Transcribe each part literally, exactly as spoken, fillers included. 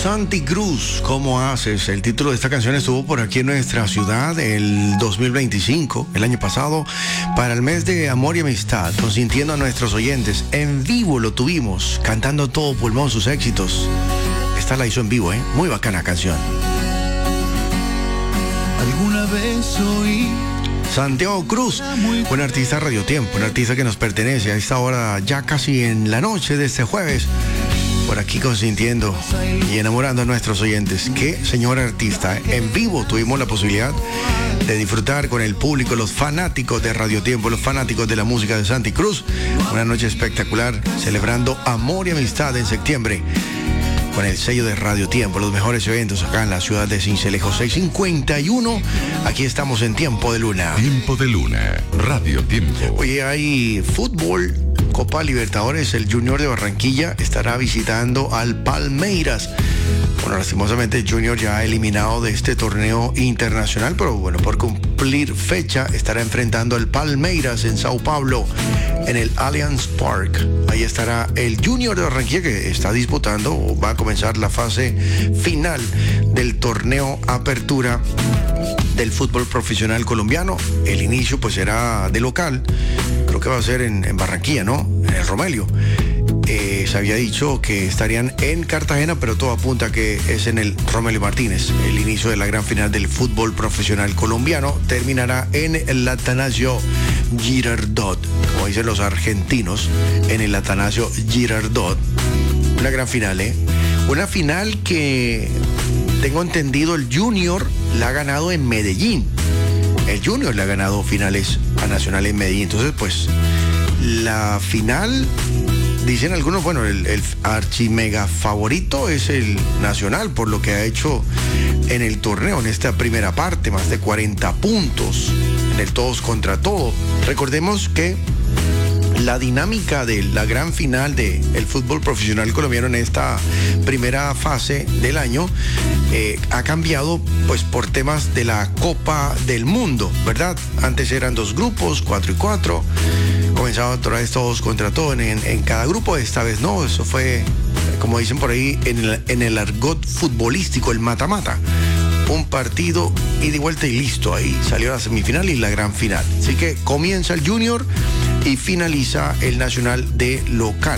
Santi Cruz, ¿cómo haces? El título de esta canción estuvo por aquí en nuestra ciudad el dos mil veinticinco, el año pasado, para el mes de amor y amistad, consintiendo a nuestros oyentes. En vivo lo tuvimos, cantando todo pulmón sus éxitos. Esta la hizo en vivo, ¿eh? Muy bacana canción. Alguna vez oí Santiago Cruz, un artista Radio Tiempo, un artista que nos pertenece a esta hora, ya casi en la noche de este jueves, por aquí consintiendo y enamorando a nuestros oyentes. Qué señor artista, ¿eh? En vivo tuvimos la posibilidad de disfrutar con el público, los fanáticos de Radio Tiempo, los fanáticos de la música de Santi Cruz. Una noche espectacular, celebrando amor y amistad en septiembre, con el sello de Radio Tiempo, los mejores eventos acá en la ciudad de Sincelejo. seis cincuenta y uno, aquí estamos en Tiempo de Luna. Tiempo de Luna, Radio Tiempo. Oye, hay fútbol, Copa Libertadores. El Junior de Barranquilla estará visitando al Palmeiras. Bueno, lastimosamente el Junior ya ha eliminado de este torneo internacional, pero bueno, por cumplir fecha estará enfrentando al Palmeiras en Sao Paulo, en el Allianz Park. Ahí estará el Junior de Barranquilla, que está disputando, o va a comenzar la fase final del torneo Apertura del fútbol profesional colombiano. El inicio pues será de local, creo que va a ser en, en Barranquilla, ¿no? En el Romelio. Eh, se había dicho que estarían en Cartagena, pero todo apunta que es en el Romelio Martínez. El inicio de la gran final del fútbol profesional colombiano terminará en el Atanasio Girardot, como dicen los argentinos, en el Atanasio Girardot. Una gran final, ¿eh? Una final que, tengo entendido, el Junior la ha ganado en Medellín. El Junior le ha ganado finales a Nacional en Medellín. Entonces, pues, la final, dicen algunos, bueno, el, el archimega favorito es el Nacional, por lo que ha hecho en el torneo, en esta primera parte, más de cuarenta puntos, en el todos contra todo. Recordemos que la dinámica de la gran final del fútbol profesional colombiano en esta primera fase del año eh, ha cambiado pues por temas de la Copa del Mundo, ¿verdad? Antes eran dos grupos, cuatro y cuatro, comenzaban otra vez todos contra todos en, en cada grupo. Esta vez no, eso fue, como dicen por ahí en el, en el argot futbolístico, el mata-mata. Un partido ida y vuelta y listo. Ahí salió la semifinal y la gran final. Así que comienza el Junior y finaliza el Nacional de local.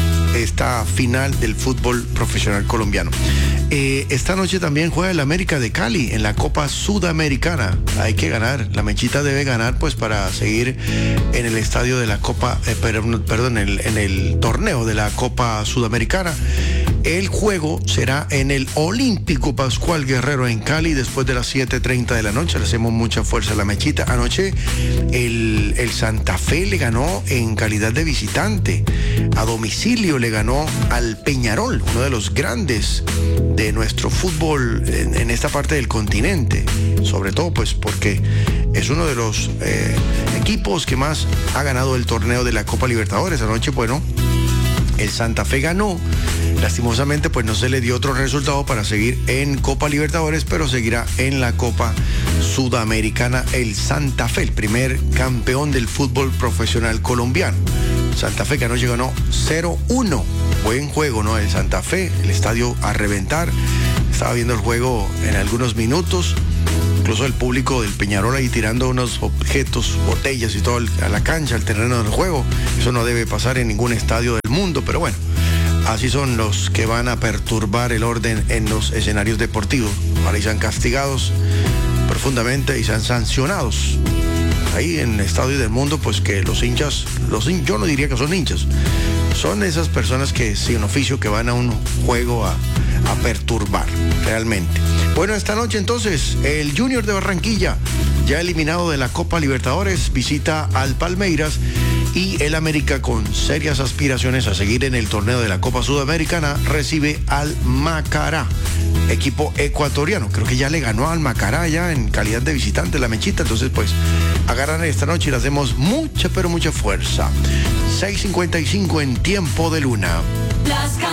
Esta final del fútbol profesional colombiano. Eh, esta noche también juega el América de Cali en la Copa Sudamericana. Hay que ganar, la Mechita debe ganar pues para seguir en el estadio de la Copa, eh, perdón, en el, en el torneo de la Copa Sudamericana. El juego será en el Olímpico Pascual Guerrero en Cali después de las siete treinta de la noche. Le hacemos mucha fuerza a la Mechita. Anoche el, el Santa Fe le ganó en calidad de visitante. A domicilio le ganó al Peñarol, uno de los grandes de nuestro fútbol en, en esta parte del continente. Sobre todo pues porque es uno de los eh, equipos que más ha ganado el torneo de la Copa Libertadores. Anoche, bueno, el Santa Fe ganó. Lastimosamente pues no se le dio otro resultado para seguir en Copa Libertadores, pero seguirá en la Copa Sudamericana el Santa Fe, el primer campeón del fútbol profesional colombiano. Santa Fe que anoche ganó cero uno. Buen juego, ¿no? El Santa Fe, el estadio a reventar. Estaba viendo el juego en algunos minutos. Incluso el público del Peñarol ahí tirando unos objetos, botellas y todo a la cancha, al terreno del juego. Eso no debe pasar en ningún estadio del mundo, pero bueno, así son los que van a perturbar el orden en los escenarios deportivos. Ahora y sean castigados profundamente y sean sancionados. Ahí en el estadio del mundo, pues que los hinchas, los hin- yo no diría que son hinchas, son esas personas que sin oficio que van a un juego a, a perturbar realmente. Bueno, esta noche entonces el Junior de Barranquilla, ya eliminado de la Copa Libertadores, visita al Palmeiras, y el América, con serias aspiraciones a seguir en el torneo de la Copa Sudamericana, recibe al Macará, equipo ecuatoriano. Creo que ya le ganó al Macará ya en calidad de visitante la Mechita. Entonces pues agarran esta noche y le hacemos mucha pero mucha fuerza. seis cincuenta y cinco en Tiempo de Luna.